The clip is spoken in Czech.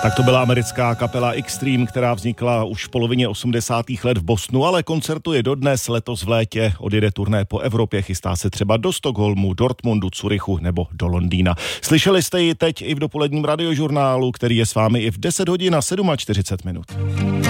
Tak to byla americká kapela Extreme, která vznikla už v polovině 80. let v Bostonu, ale koncertuje dodnes. Letos v létě odjede turné po Evropě, chystá se třeba do Stockholmu, Dortmundu, Curychu nebo do Londýna. Slyšeli jste ji teď i v dopoledním radiožurnálu, který je s vámi i v 10 hodin a 47 minut.